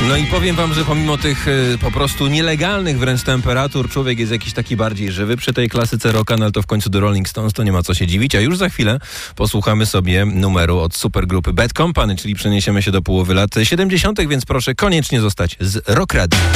No i powiem wam, że pomimo tych po prostu nielegalnych wręcz temperatur, człowiek jest jakiś taki bardziej żywy przy tej klasyce rocka, no ale to w końcu do Rolling Stones, to nie ma co się dziwić, a już za chwilę posłuchamy sobie numeru od supergrupy Bad Company, czyli przeniesiemy się do połowy lat 70., więc proszę koniecznie zostać z Rock Radio.